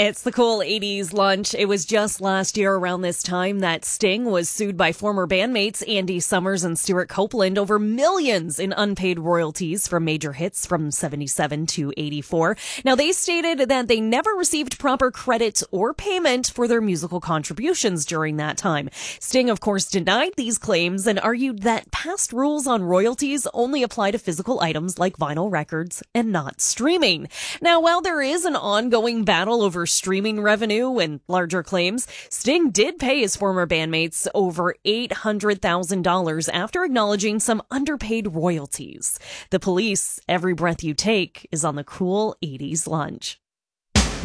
It's the cool 80s lunch. It was just last year around this time that Sting was sued by former bandmates Andy Summers and Stuart Copeland over millions in unpaid royalties from major hits from 77 to 84. Now, they stated that they never received proper credit or payment for their musical contributions during that time. Sting, of course, denied these claims and argued that past rules on royalties only apply to physical items like vinyl records and not streaming. Now, while there is an ongoing battle over streaming revenue and larger claims, Sting did pay his former bandmates over $800,000 after acknowledging some underpaid royalties. The Police, Every Breath You Take, is on the cool 80s lunch.